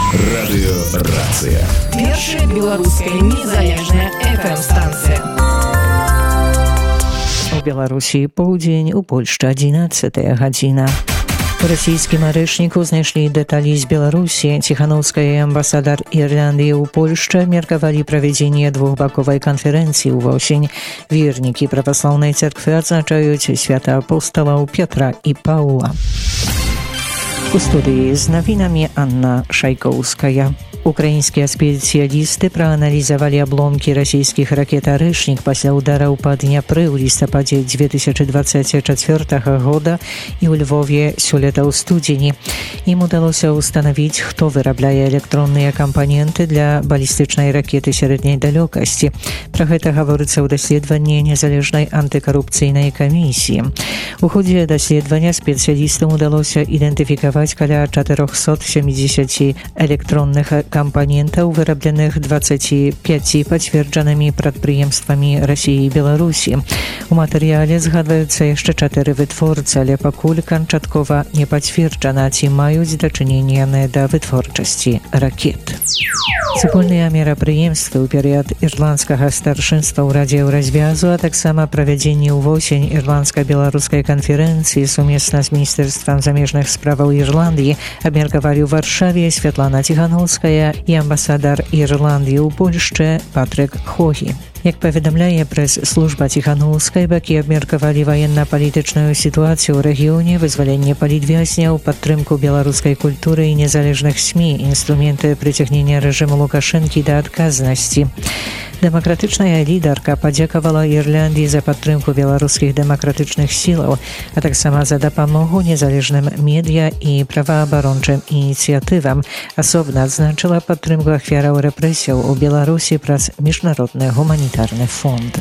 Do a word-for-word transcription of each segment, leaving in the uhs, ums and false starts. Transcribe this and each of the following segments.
Радыёрацыя. Першая беларуская незалежная эф эм-станцыя. У Беларусі поўдзень, у Польшчы адзінаццатая гадзіна. У расійскім арэшніку знайшлі дэталі з Беларусі. Ціханаўская амбасадар Ірландыі ў Польшчы абмеркавалі правядзенне двухбаковай канферэнцыі ўвосень. Вернікі праваслаўнай царквы адзначаюць свята апосталаў Петра і Паўла. У студыі з навінамі Анна Шайкоўская. Украінскія спецыялісты прааналізавалі абломкі расійскіх ракет «Арэшнік» пасля удараў па Дняпры ў лістападзе две тысячы двадцать чацвёртага года і ў Львове сёлета ў студзені. Ім удалося ўстанавіць, хто вырабляе электронныя кампаненты для балістычнай ракеты сярэдняй далёкасці. Пра гэта гаворыцца ў даследаванні незалежнай антыкарупцыйнай камісіі. У ходзе даследавання спецыялістам удалося ідэнтыфікаваць каля чатырохсот сямідзесяці электронных кампанентаў, вырабленых дваццаці пяці пацверджанымі прадпрыемствамі Расіі і Беларусі. У матэрыяле згадваюцца яшчэ чатыры вытворцы, але пакуль канчаткова не пацверджана, ці маюць дачыненне яны да вытворчасці ракет. Супольныя мерапрыемствы ў перыяд ірландскага старшынства ў Радзе Еўразвязу, а таксама правядзенне ўвосень ірландска-беларускай канферэнцыі сумесна з Міністэрствам замежных справаў Ірландыі абмеркавалі ў Варшаве Святлана Ціханаўская і амбасадар Ірландыі ў Польшчы Патрык Хогі. Як паведамляе прэс-служба Ціханаўскай, бакі абмеркавалі ваенна-палітычную сітуацыю ў рэгіёне, вызваленне палітвязняў, падтрымку беларускай культуры і незалежных СМІ, інструменты прыцягнення рэжыму Лукашэнкі да адказнасці. Дэмакратычная лідарка падзякавала Ірландыі за падтрымку беларускіх дэмакратычных сілаў, а таксама за дапамогу незалежным медыа і праваабарончым ініцыятывам. Асобна адзначыла падтрымку ахвяраў рэпрэсіяў у Беларусі праз міжнародны гуманітарны фонд.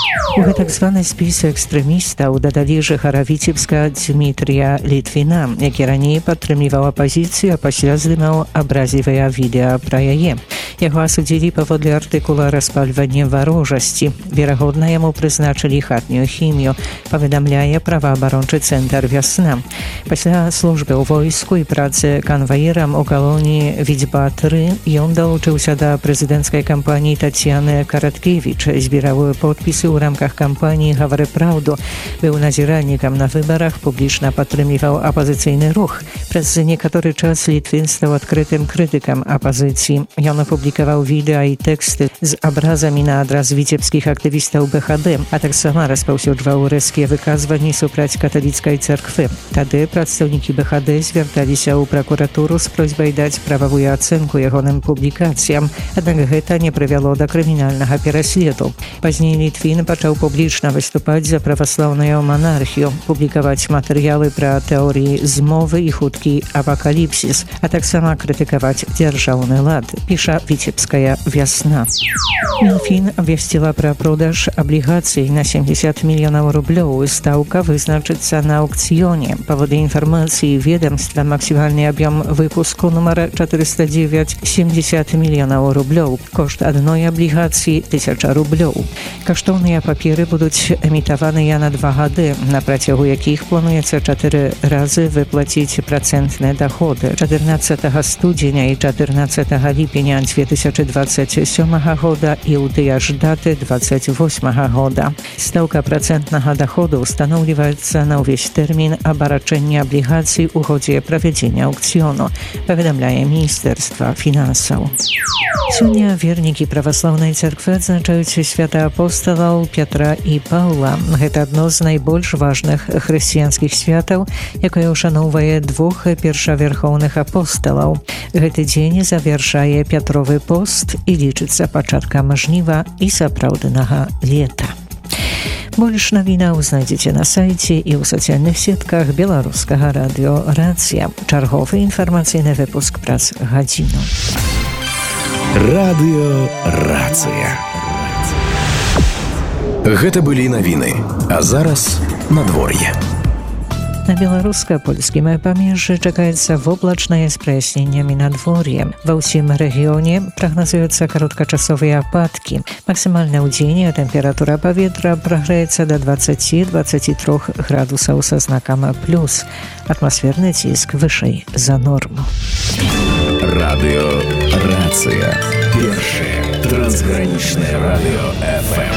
У гэтак званы спіс экстрэмістаў дадалі жыхара Віцебска Дмітрія Літвіна, які раней падтрымліваў апазіцыю, а пасля здымаў абразлівыя відэа пра яе. Яго асудзілі паводле артыкула «Распальванне варожасці». Верагодна, яму прызначылі хатнюю хімію, паведамляе праваабарончы цэнтр «Вясна». Пасля службы ў войску і працы канваірам у калоніі Відзьба тры ён далучыўся да прэзідэнцкай кампаніі Тацьяны Караткевіч, збіраў подпісы ў рамках кампаніі «Гавары праўду». Быў назіральнікам на выбарах, публічна падтрымліваў апазіцыйны рух. Праз некаторы час Літвін стаў адкрытым крытыкам апазіцыі. Ён апублікаваў відэа і тэксты з абразамі на адрас віцебскіх актывістаў бэ ха дэ, а таксама распаўсюджваў рэзкія выказванні супраць каталіцкай царквы. Тады прадстаўнікі бэ ха дэ звярталіся ў пракуратуру з просьбай даць прававую ацэнку ягоным публікацыям, аднак гэта не прывяло да крымінальнага пераследу. Пазней Літвін пачаў публічна выступаць за праваслаўную манархію, публікаваць матэрыялы пра тэорыі змовы і хуткі апакаліпсіс, а таксама крытыкаваць дзяржаўны лад, піша Віцебская «Вясна». Мінфін абвясціла пра продаж аблігацый на семьдесят мільёнаў рублёў. Стаўка вызначыцца на аукцыёне. Паводле інфармацыі ведомства, максімальны аб'ём выпуску нумара чатырыста дзевяць семьдесят мільёнаў рублёў. Кошт адной аблігацыі тысяча рублёў. Каштоўныя паперы будуць эмітаваныя на два гады, на працягу якіх плануецца чатыры разы выплаціць працэнтныя даходы чатырнаццатага студзеня і чатырнаццатага ліпеня две тысячы двадцать сёмага года і ў тыя ж даты двадцать восьмага года. Стаўка працэнтнага даходу устаноўліваецца на ўвесь тэрмін абарачэння аблігацый у ходзе правядзення аукцыёну, паведамляе Міністэрства фінансаў. Сёння вернікі праваслаўнай царквы адзначаюць свята апосталаў Петра і Паўла. Гэта адно з найбольш важных хрысціянскіх святаў, якое ўшаноўвае двух першавярхоўных апосталаў. Гэты дзень завяршае Пятровы пост і лічыцца пачаткам жніва і сапраўднага лета. Больш навінаў знайдзеце на сайце і ў сацыяльных сетках беларускага радыёрацыя. Чарговы інфармацыйны выпуск праз гадзіну. Радыёрацыя. Гэта былі навіны, а зараз надвор'е. На беларуска-польскім памежжы чакаецца воблачнае з праясненнямі надвор'е. Ва ўсім рэгіёне прагназуюцца кароткачасовыя ападкі. Максімальна ў дзень тэмпература паветра прагрэецца да дваццаці-дваццаці трох градусаў са знакам плюс. Атмасферны ціск вышэй за норму. Радыёрацыя. Першае трансгранічнае радыё эф эм.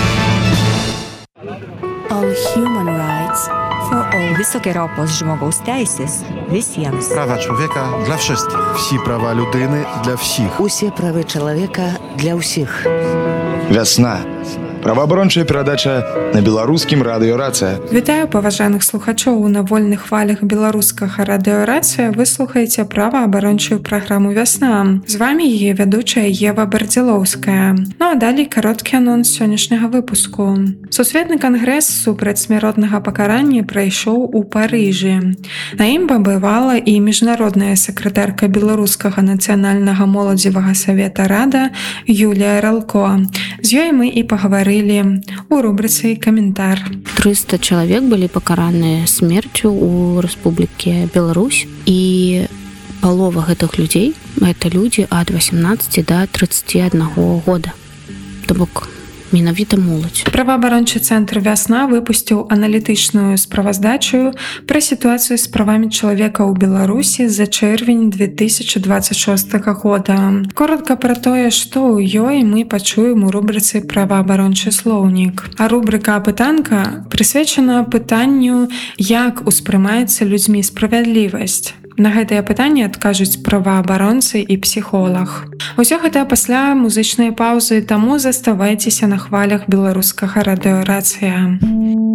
All human rights for all. Високе робос žmogaus teisės visiems. Права чоловіка для всіх. Всі права людини для всіх. Усі прави чоловіка для всіх. Вясна. Праваабарончая перадача на беларускім радыёрацыя. Вітаю паважаных слухачоў на вольных хвалях беларускага радыёрацыя. Вы слухаеце праваабарончую праграму «Вясна». З вами яе вядучая Ева Бардзілоўская. Ну а далей кароткі анонс сённяшняга выпуску. Сусветны кангрэс супраць смяротнага пакарання прайшоў у Парыжы. На ім пабывала і міжнародная сакратарка беларускага нацыянальнага моладзевага савета Рада Юлія Ралко. З ёй мы і пагаварылі у рубрицы «Комментар». триста человек были покараны смертью у Республики Беларусь, и полова этих людей – это люди от восемнадцати до тридцати одного года. То бок менавіта моладзь. Праваабарончы цэнтр «Вясна» выпусціў аналітычную справаздачу пра сітуацыю з правамі чалавека ў Беларусі за чэрвень две тысячи двадцать шестого года. Коротка пра тое, што ў ёй мы пачуем у рубрыцы «Праваабарончы слоўнік». А рубрыка «Апытанка» прысвечана пытанню, як успрымаецца людзьмі справядлівасць. На гэтае пытанне адкажуць праваабаронцы і псіхолаг. Усё гэта пасля музычнай паўзы, таму заставайцеся на хвалях беларускага радыёрацыя.